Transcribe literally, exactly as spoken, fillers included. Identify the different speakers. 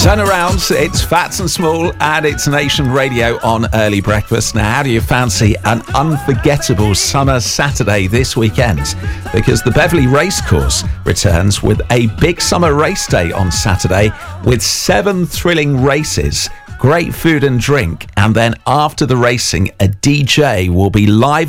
Speaker 1: Turn around, it's Fats and Small and it's Nation Radio on Early Breakfast. Now, how do you fancy an unforgettable summer Saturday this weekend? Because the Beverley Racecourse returns with a big summer race day on Saturday with seven thrilling races, great food and drink, and then after the racing, a D J will be live